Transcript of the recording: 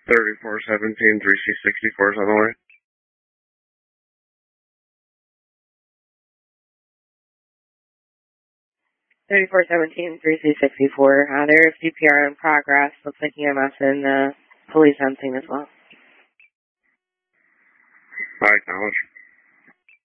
3417 3C64 is on the way. 3417 3C64. There is CPR in progress. Looks like EMS and police on scene as well. I acknowledge.